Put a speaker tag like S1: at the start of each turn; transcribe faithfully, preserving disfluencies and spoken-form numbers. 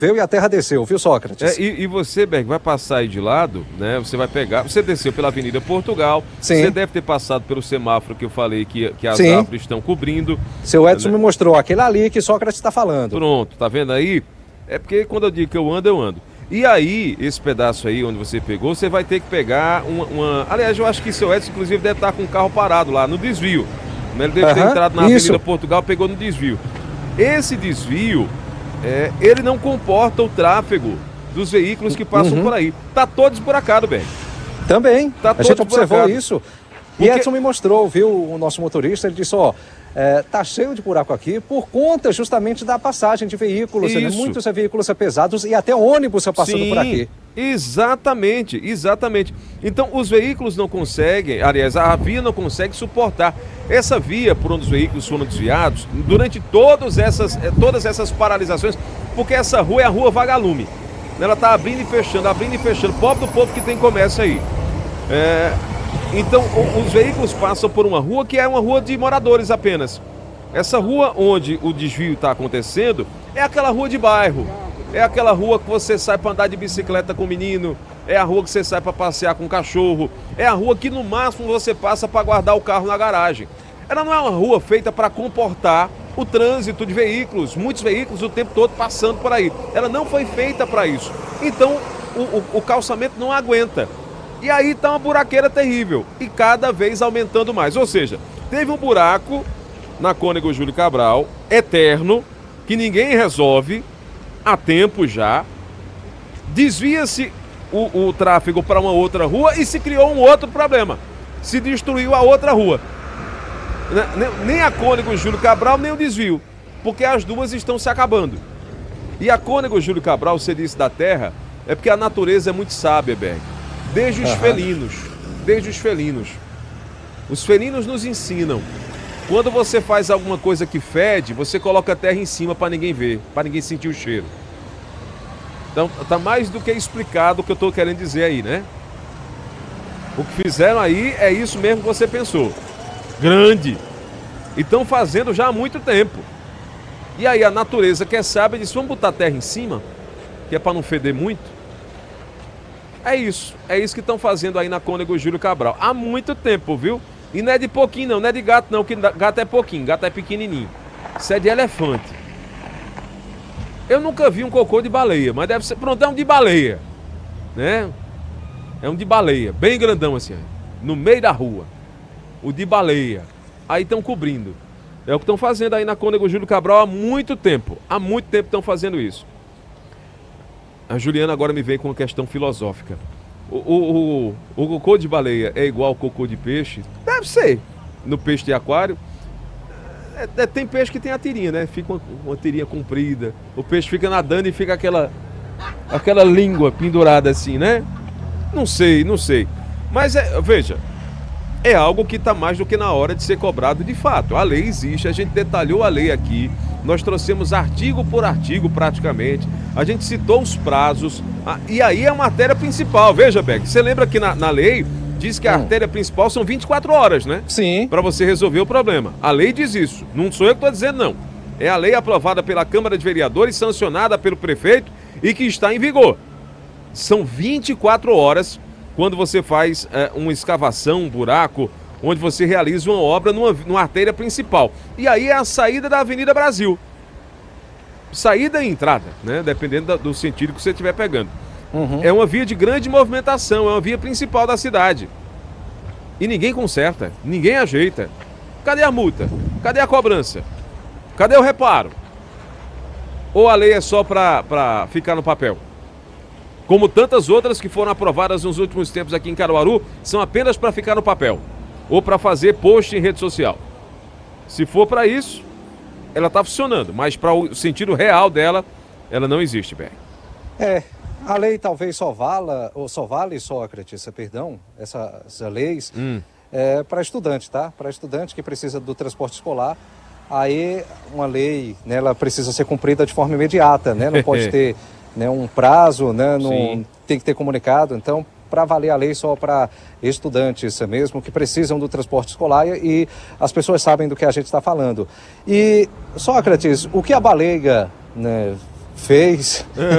S1: Veio e a terra desceu, viu, Sócrates?
S2: É, e, e você, Berg, vai passar aí de lado, né? Você vai pegar. Você desceu pela Avenida Portugal.
S1: Sim.
S2: Você deve ter passado pelo semáforo que eu falei que, que as
S1: Sim.
S2: árvores estão cobrindo.
S1: Seu Edson
S2: né?
S1: me mostrou aquele ali que Sócrates está falando.
S2: Pronto, tá vendo aí? É porque quando eu digo que eu ando, eu ando. E aí, esse pedaço aí onde você pegou, você vai ter que pegar uma. uma... Aliás, eu acho que seu Edson, inclusive, deve estar com o carro parado lá no desvio. Ele deve ter
S1: Aham,
S2: entrado na
S1: isso.
S2: Avenida Portugal, pegou no desvio. Esse desvio, é, ele não comporta o tráfego dos veículos que passam
S1: Uhum.
S2: por aí. Tá todo esburacado, bem.
S1: Também,
S2: Tá
S1: a
S2: todo
S1: gente observou
S2: esburacado.
S1: isso.
S2: Porque-
S1: E Edson me mostrou, viu, o nosso motorista, ele disse, ó, é, tá cheio de buraco aqui por conta justamente da passagem de veículos, né?
S2: Isso.
S1: Muitos veículos pesados e até ônibus passando
S2: Sim,
S1: por aqui.
S2: exatamente, exatamente. Então, os veículos não conseguem, aliás, a via não consegue suportar. Essa via por onde os veículos foram desviados, durante todas essas, eh, todas essas paralisações, porque essa rua é a rua Vagalume. Ela está abrindo e fechando, abrindo e fechando. Pobre do povo que tem comércio aí. É, então, o- os veículos passam por uma rua que é uma rua de moradores apenas. Essa rua onde o desvio está acontecendo é aquela rua de bairro. É aquela rua que você sai para andar de bicicleta com o menino. É a rua que você sai para passear com o cachorro. É a rua que no máximo você passa para guardar o carro na garagem. Ela não é uma rua feita para comportar o trânsito de veículos, muitos veículos o tempo todo passando por aí. Ela não foi feita para isso. Então, o, o, o calçamento não aguenta. E aí tá uma buraqueira terrível. E cada vez aumentando mais. Ou seja, teve um buraco na Cônego Júlio Cabral, eterno, que ninguém resolve há tempo já. Desvia-se o, o tráfego para uma outra rua e se criou um outro problema. Se destruiu a outra rua. Ne- Nem a Cônego Júlio Cabral, nem o desvio. Porque as duas estão se acabando. E a Cônego Júlio Cabral, você disse da terra, é porque a natureza é muito sábia, Berg. Desde os
S1: Aham.
S2: felinos. Desde os felinos. Os felinos nos ensinam. Quando você faz alguma coisa que fede, você coloca a terra em cima para ninguém ver, para ninguém sentir o cheiro. Então, tá mais do que explicado o que eu estou querendo dizer aí, né? O que fizeram aí é isso mesmo que você pensou. Grande. E estão fazendo já há muito tempo. E aí a natureza quer saber, disse, vamos botar a terra em cima, que é para não feder muito. É isso, é isso que estão fazendo aí na Cônego Júlio Cabral. Há muito tempo, viu? E não é de pouquinho não, não é de gato não, que gato é pouquinho, gato é pequenininho. Isso é de elefante. Eu nunca vi um cocô de baleia, mas deve ser, pronto, é um de baleia, né? É um de baleia, bem grandão assim, no meio da rua. O de baleia. Aí estão cobrindo. É o que estão fazendo aí na Cônego Júlio Cabral há muito tempo. Há muito tempo estão fazendo isso. A Juliana agora me vem com uma questão filosófica. O, o, o, o cocô de baleia é igual ao cocô de peixe? Deve ser. No peixe de aquário. É, é, tem peixe que tem a tirinha, né? Fica uma, uma tirinha comprida. O peixe fica nadando e fica aquela, aquela língua pendurada assim, né? Não sei, não sei. Mas é, veja, é algo que está mais do que na hora de ser cobrado de fato. A lei existe, a gente detalhou a lei aqui. Nós trouxemos artigo por artigo praticamente. A gente citou os prazos. Ah, e aí é a matéria principal. Veja, Beck, você lembra que na, na lei diz que a
S1: Hum.
S2: artéria principal são vinte e quatro horas, né?
S1: Sim.
S2: Para você resolver o problema. A lei diz isso. Não sou eu que estou dizendo, não. É a lei aprovada pela Câmara de Vereadores, sancionada pelo prefeito e que está em vigor. São vinte e quatro horas quando você faz é, uma escavação, um buraco, onde você realiza uma obra numa, numa artéria principal. E aí é a saída da Avenida Brasil. Saída e entrada, né? Dependendo da, do sentido que você estiver pegando.
S1: Uhum.
S2: É uma via de grande movimentação, é uma via principal da cidade. E ninguém conserta, ninguém ajeita. Cadê a multa? Cadê a cobrança? Cadê o reparo? Ou a lei é só para ficar no papel? Como tantas outras que foram aprovadas nos últimos tempos aqui em Caruaru, são apenas para ficar no papel. Ou para fazer post em rede social. Se for para isso, ela está funcionando. Mas para o sentido real dela, ela não existe, Berg.
S1: É, a lei talvez só vala, ou só vale, Sócrates, perdão, essa- essas leis,
S2: Hum.
S1: é, para estudante, tá? Para estudante que precisa do transporte escolar, aí uma lei, né, ela precisa ser cumprida de forma imediata, né? Não pode ter, né, um prazo, né? Não
S2: Sim.
S1: tem que ter comunicado. Então, para valer a lei só para estudantes mesmo que precisam do transporte escolar e, e as pessoas sabem do que a gente está falando. E, Sócrates, o que a baleia, né, fez